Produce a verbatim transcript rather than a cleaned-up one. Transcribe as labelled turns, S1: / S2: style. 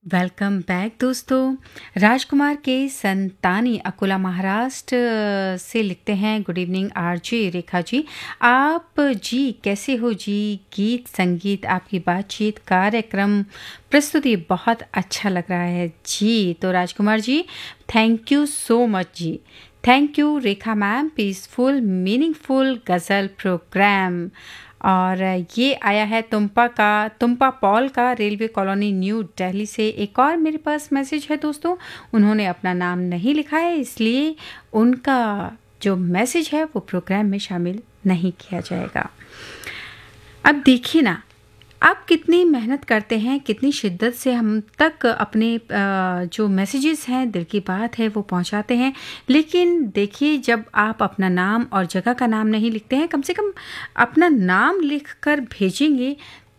S1: Welcome back दोस्तों। राजकुमार के संतानी अकोला महाराष्ट्र से लिखते हैं, good evening RJ Rekha ji. आप जी कैसे हो जी? गीत संगीत आपकी बातचीत कार्यक्रम प्रस्तुति बहुत अच्छा लग रहा है जी। तो Rajkumar ji, thank you so much ji. Thank you Rekha ma'am, peaceful meaningful ghazal programme. और ये आया है तुम्पा का तुम्पा पॉल का, रेलवे कॉलोनी न्यू दिल्ली से। एक और मेरे पास मैसेज है दोस्तों, उन्होंने अपना नाम नहीं लिखा है, इसलिए उनका जो मैसेज है वो प्रोग्राम में शामिल नहीं किया जाएगा। अब देखिए ना, आप कितनी मेहनत करते हैं, कितनी शिद्दत से हम तक अपने अ, जो मैसेजेस हैं, दिल की बात है, वो पहुंचाते हैं। लेकिन देखिए, जब आप अपना नाम और जगह का नाम नहीं लिखते हैं, कम से कम अपना नाम लिख कर भेजेंगे